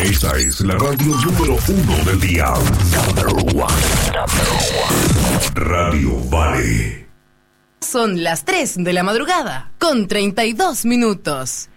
Esta es la radio número 1 del día. Number one. Radio Vale. Son las 3 de la madrugada, con 32 minutos.